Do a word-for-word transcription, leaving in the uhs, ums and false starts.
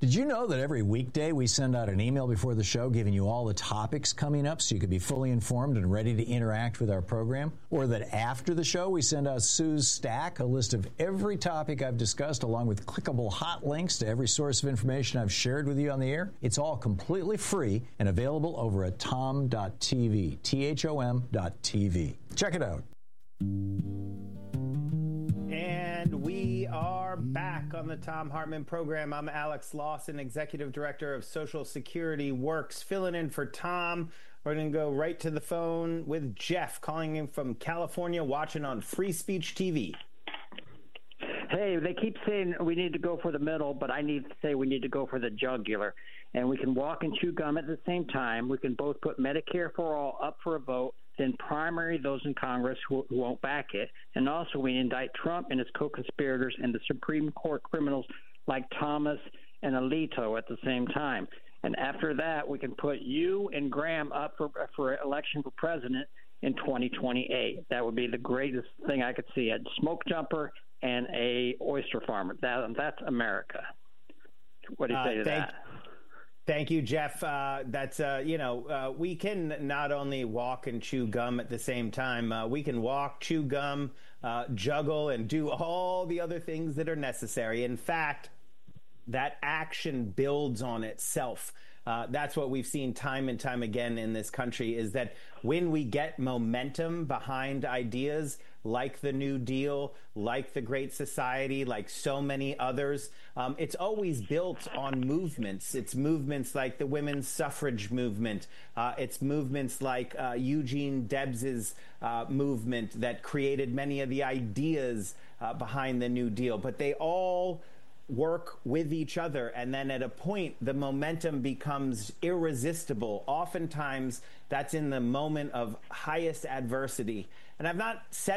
Did you know that every weekday we send out an email before the show giving you all the topics coming up so you could be fully informed and ready to interact with our program? Or that after the show we send out Sue's Stack, a list of every topic I've discussed along with clickable hot links to every source of information I've shared with you on the air? It's all completely free and available over at tom dot t v, T H O M dot T V. Check it out. And we are back on the Thom Hartmann program. I'm Alex Lawson, Executive Director of Social Security Works, filling in for Tom. We're going to go right to the phone with Jeff, calling in from California, watching on Free Speech T V. Hey, they keep saying we need to go for the middle, but I need to say we need to go for the jugular. And we can walk and chew gum at the same time. We can both put Medicare for all up for a vote, then primary those in Congress who, who won't back it. And also we indict Trump and his co-conspirators and the Supreme Court criminals like Thomas and Alito at the same time. And after that, we can put you and Graham up for, for election for president in twenty twenty-eight. That would be the greatest thing I could see, a smoke jumper and a oyster farmer. That, that's America. What do you say uh, to thank- that? Thank you, Jeff. Uh, that's, uh, you know, uh, we can not only walk and chew gum at the same time, uh, we can walk, chew gum, uh, juggle, and do all the other things that are necessary. In fact, that action builds on itself. Uh, that's what we've seen time and time again in this country, is that when we get momentum behind ideas like the New Deal, like the Great Society, like so many others, um, it's always built on movements. It's movements like the women's suffrage movement. Uh, it's movements like uh, Eugene Debs's uh, movement that created many of the ideas uh, behind the New Deal. But they all work with each other, and then at a point the momentum becomes irresistible. Oftentimes that's in the moment of highest adversity. And I've not said